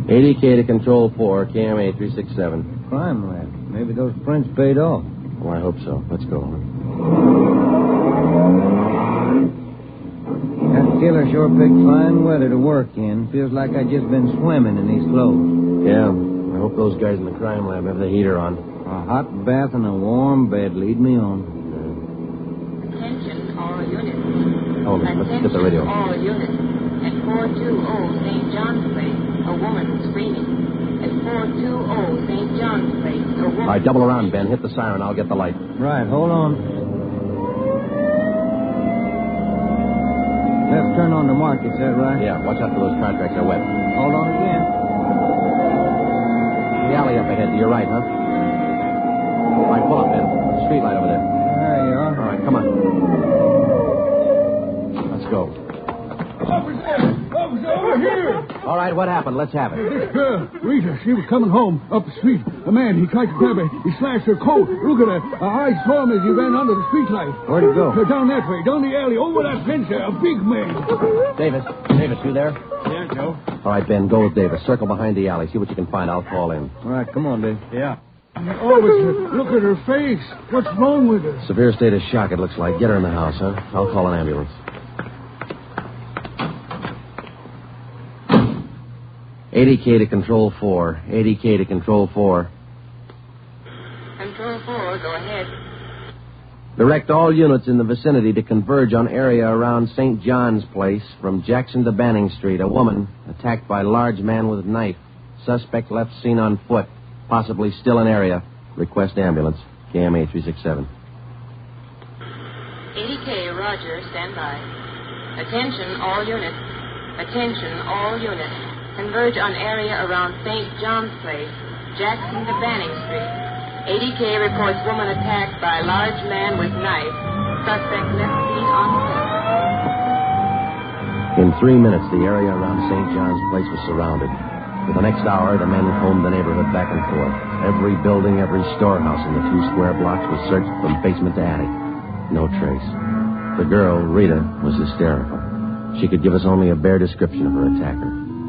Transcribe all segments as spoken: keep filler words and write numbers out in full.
eighty K to Control four, K M A three six seven. Crime lab. Maybe those prints paid off. Well, I hope so. Let's go. That killer sure picked fine weather to work in. Feels like I just been swimming in these clothes. Yeah, I hope those guys in the crime lab have the heater on. A hot bath and a warm bed lead me on. Attention all units. Hold it. Let's get the radio. All units. At four two zero Saint John's Place, a woman screaming. At four two zero Saint John's Place, a woman... All right, double around, Ben. Hit the siren. I'll get the light. Right, hold on. Left turn on the market, is that right? Yeah, watch out for those car tracks. They're wet. Hold on again. The alley up ahead. To your right, huh? All right, pull up, Ben. Street light over there. There you are. All right, come on. Let's go. Officer! Officer, over here! All right, what happened? Let's have it. This girl, Rita, she was coming home up the street. A man, he tried to grab her. He slashed her coat. Look at her. I saw him as he ran under the streetlight. Where'd he go? Uh, down that way, down the alley, over that fence there. A big man. Davis. Davis, you there? Yeah, Joe. All right, Ben, go with Davis. Circle behind the alley. See what you can find. I'll call in. All right, come on, Dave. Yeah. Officer, look at her face. What's wrong with her? Severe state of shock, it looks like. Get her in the house, huh? I'll call an ambulance. eighty K to Control four. eighty K to Control four. Control four, go ahead. Direct all units in the vicinity to converge on area around Saint John's Place from Jackson to Banning Street. A woman attacked by large man with knife. Suspect left seen on foot. Possibly still in area. Request ambulance. K M A three six seven. eighty K, Roger, stand by. Attention all units. Attention all units. Converge on area around Saint John's Place, Jackson to Banning Street. eighty K reports woman attacked by large man with knife. Suspect left seen on foot. In three minutes, the area around Saint John's Place was surrounded. For the next hour, the men combed the neighborhood back and forth. Every building, every storehouse in the two square blocks was searched from basement to attic. No trace. The girl, Rita, was hysterical. She could give us only a bare description of her attacker.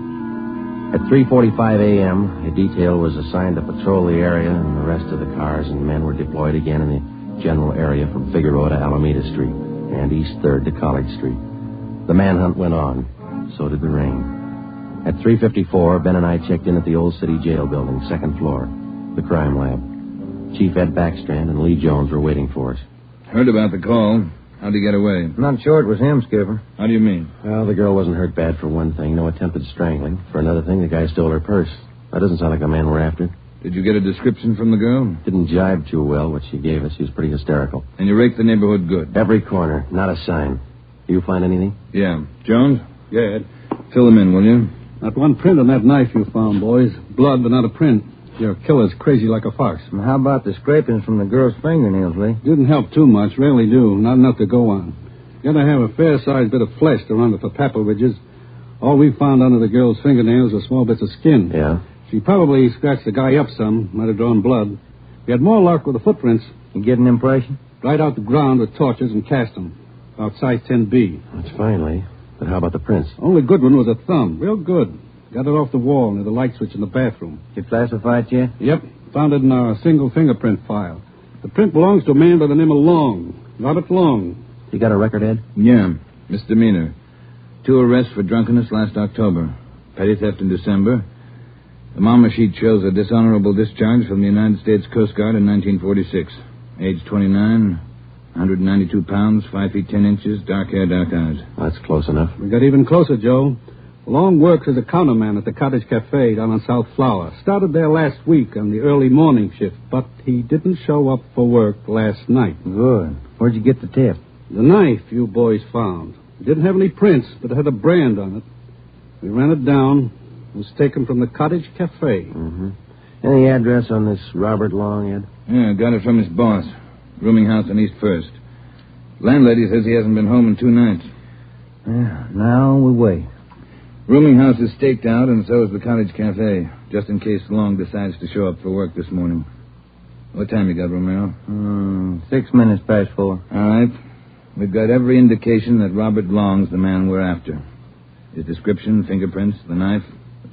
At three forty-five a.m., a detail was assigned to patrol the area and the rest of the cars, and men were deployed again in the general area from Figueroa to Alameda Street and East third to College Street. The manhunt went on. So did the rain. At three fifty-four, Ben and I checked in at the Old City Jail building, second floor, the crime lab. Chief Ed Backstrand and Lee Jones were waiting for us. Heard about the call. How'd he get away? Not sure it was him, Skipper. How do you mean? Well, the girl wasn't hurt bad for one thing. No attempted strangling. For another thing, the guy stole her purse. That doesn't sound like the man we're after. Did you get a description from the girl? Didn't jibe too well, what she gave us. She was pretty hysterical. And you raked the neighborhood good? Every corner. Not a sign. Do you find anything? Yeah. Jones? Yeah, Ed. Fill them in, will you? Not one print on that knife you found, boys. Blood, but not a print. Your killer's crazy like a fox. And how about the scrapings from the girl's fingernails, Lee? Didn't help too much. Rarely do. Not enough to go on. Gotta have a fair-sized bit of flesh around the papal ridges. All we found under the girl's fingernails were small bits of skin. Yeah? She probably scratched the guy up some. Might have drawn blood. We had more luck with the footprints. You get an impression? Dried out the ground with torches and cast them. About size ten B. That's fine, Lee. But how about the prints? Only good one was a thumb. Real good. Got it off the wall near the light switch in the bathroom. You classify it yet? Yep. Found it in our single fingerprint file. The print belongs to a man by the name of Long. Robert Long. You got a record, Ed? Yeah. Misdemeanor. Two arrests for drunkenness last October. Petty theft in December. The mama sheet shows a dishonorable discharge from the United States Coast Guard in nineteen forty-six. Age twenty-nine, one hundred ninety-two pounds, five feet ten inches, dark hair, dark eyes. That's close enough. We got even closer, Joe. Long works as a counterman at the Cottage Cafe down on South Flower. Started there last week on the early morning shift, but he didn't show up for work last night. Good. Where'd you get the tip? The knife you boys found. It didn't have any prints, but it had a brand on it. We ran it down. It was taken from the Cottage Cafe. Mm-hmm. Any address on this Robert Long, Ed? Yeah, got it from his boss. Rooming house on East First. Landlady says he hasn't been home in two nights. Yeah, now we wait. Rooming house is staked out, and so is the Cottage Cafe, just in case Long decides to show up for work this morning. What time you got, Romero? Mm, six minutes past four. All right. We've got every indication that Robert Long's the man we're after. His description, fingerprints, the knife,